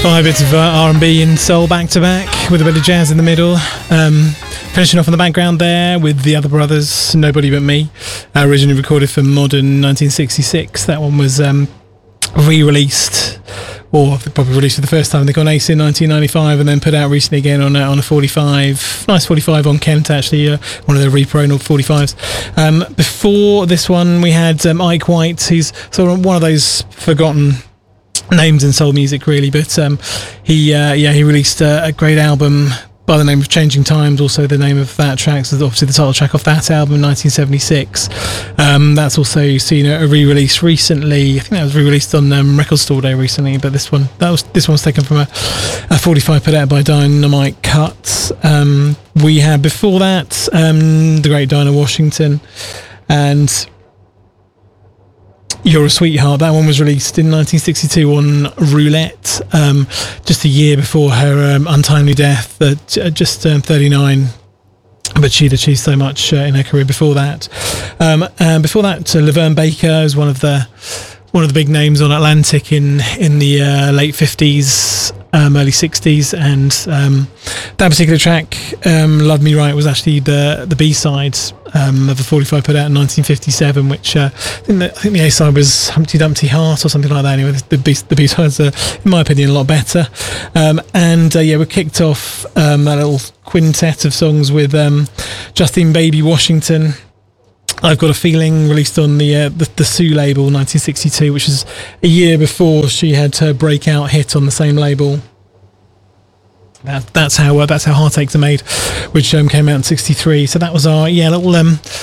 5 bits of R&B and soul back to back with a bit of jazz in the middle. Finishing off in the background there with the other brothers, Nobody But Me, originally recorded for Modern 1966. That one was re-released, or probably released for the first time. They got Ace in 1995 and then put out recently again on a 45. Nice 45 on Kent, actually, one of their repro 45s. Before this one, we had Ike White, who's sort of one of those forgotten names in soul music, really, but he released a great album by the name of Changing Times, also the name of that track, so obviously the title track off that album in 1976. That's also seen a re-release recently. I think that was re-released on Record Store Day recently, but this one was taken from a 45 put out by Dynamite Cuts. We had before that the great Dinah Washington and You're a Sweetheart. That one was released in 1962 on Roulette, just a year before her untimely death, just turned 39. But she'd achieved so much in her career before that. And before that, Laverne Baker is one of the big names on Atlantic in the late 50s, early 60s, and that particular track, Love Me Right, was actually the B-side of a 45 put out in 1957, which I think the A-side was Humpty Dumpty Heart or something like that. Anyway, the B-sides are, in my opinion, a lot better. We kicked off a little quintet of songs with Justine Baby Washington. I've Got a Feeling, released on the Sue label, 1962, which is a year before she had her breakout hit on the same label. That's how Heartaches Are Made, which came out in 63. So that was our little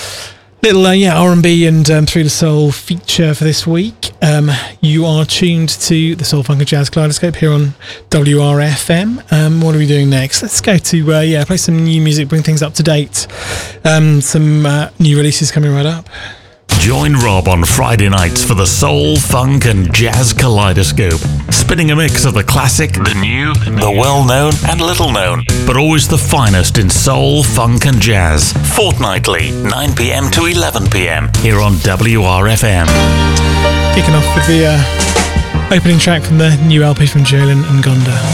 R&B and Through the Soul feature for this week. You are tuned to the Soul Funk and Jazz Kaleidoscope here on WRFM. What are we doing next? Let's go to play some new music, bring things up to date. Some new releases coming right up. Join Rob on Friday nights for the Soul, Funk and Jazz Kaleidoscope, spinning a mix of the classic, the new, the well-known and little-known, but always the finest in soul, funk and jazz. Fortnightly, 9 p.m. to 11 p.m. here on WRFM. Kicking off with the opening track from the new LP from Jolin and Gonda.